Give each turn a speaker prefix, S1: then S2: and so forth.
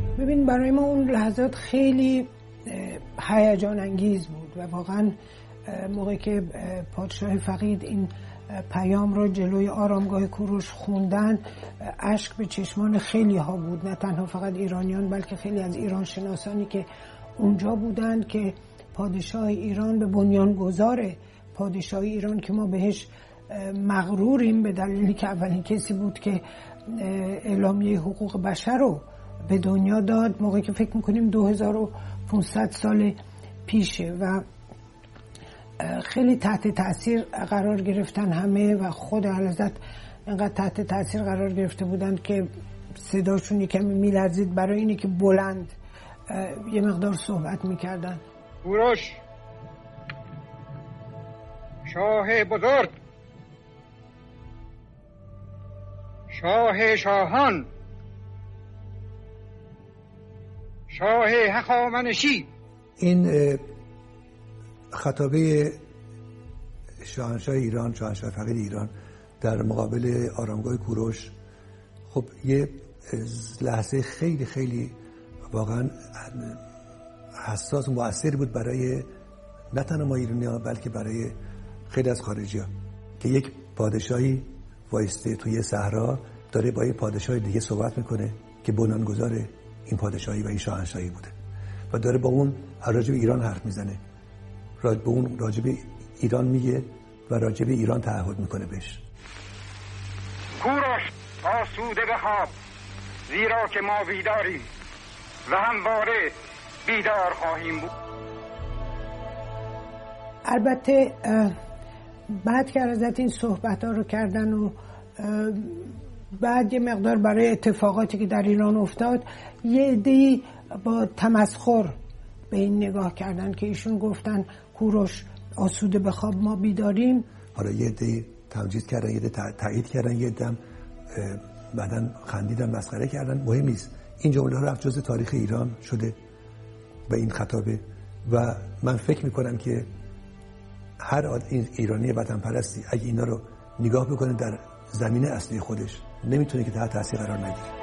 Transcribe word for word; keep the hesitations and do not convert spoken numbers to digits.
S1: ببین برای ما اون لحظات خیلی هیجان انگیز بود و واقعا موقعی که پادشاه فقید این پیام رو جلوی آرامگاه کوروش خوندن، اشک به چشمان خیلی ها بود، نه تنها فقط ایرانیان بلکه خیلی از ایران شناسانی که اونجا بودند که پادشاه ایران به بنیانگذار پادشاهی ایران که ما بهش مغروریم به دلیلی که اولین کسی بود که اعلامیه حقوق بشر رو به دنیا داد، موقعی که فکر میکنیم دو هزار و پانصد سال پیشه و خیلی تحت تاثیر قرار گرفتن همه و خود اعلیحضرت اینقدر تحت تاثیر قرار گرفته بودند که صداشون یکمی میلرزید برای اینی که بلند یه مقدار صحبت میکردن.
S2: کوروش شاه بزرگ، شاه شاهان، شاه هخامنشی.
S3: این خطابه شاهنشاه ایران، شاهنشاه فقید ایران در مقابل آرامگاه کوروش، خب یه لحظه خیلی خیلی واقعا حساس و مؤثر بود برای نه تنها ما ایرانی‌ها بلکه برای خیلی از خارجی‌ها که یک پادشاهی وایسته توی صحرا داره با یه پادشاه دیگه صحبت میکنه که بنیانگذار این پادشاهی و این شاهنشاهی بوده و داره با اون راجع به ایران حرف میزنه، راجع به اون راجع به ایران میگه و راجع به ایران تعهد میکنه بهش.
S2: کوروش آسوده بخواب، زیرا که ما بیداریم و همواره بیدار خواهیم بود.
S1: البته بعد که از این صحبت ها رو کردن و بعد یه مقدار برای اتفاقاتی که در ایران افتاد یه عده‌ای با تمسخر به این نگاه کردن که ایشون گفتن کوروش آسوده بخواب ما بیداریم.
S3: حالا یه عده‌ای تمجید کردن، یه عده تایید کردن، یه عده بعدن خندیدن، مسخره کردن. مهم نیست، این جمله ها رفت جزء تاریخ ایران شده و این خطابه و من فکر میکنم که هر این ایرانی وطن پرستی اگه اینا رو نگاه بکنه در زمینه اصلی خودش نمیتونه که تحت تاثیر قرار نگیره.